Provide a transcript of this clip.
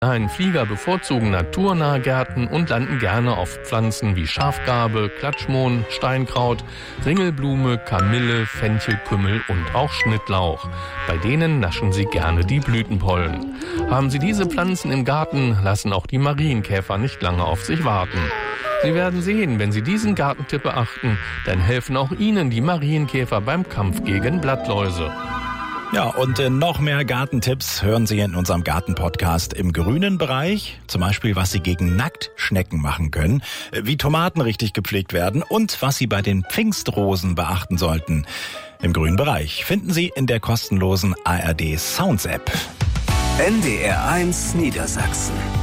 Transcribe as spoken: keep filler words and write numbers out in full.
Nein, Flieger bevorzugen naturnahe Gärten und landen gerne auf Pflanzen wie Schafgarbe, Klatschmohn, Steinkraut, Ringelblume, Kamille, Fenchelkümmel und auch Schnittlauch. Bei denen naschen sie gerne die Blütenpollen. Haben Sie diese Pflanzen im Garten, lassen auch die Marienkäfer nicht lange auf sich warten. Sie werden sehen, wenn Sie diesen Gartentipp beachten, dann helfen auch Ihnen die Marienkäfer beim Kampf gegen Blattläuse. Ja, und äh, noch mehr Gartentipps hören Sie in unserem Gartenpodcast im grünen Bereich. Zum Beispiel, was Sie gegen Nacktschnecken machen können, äh, wie Tomaten richtig gepflegt werden und was Sie bei den Pfingstrosen beachten sollten. Im grünen Bereich finden Sie in der kostenlosen A R D Sounds App. N D R eins Niedersachsen.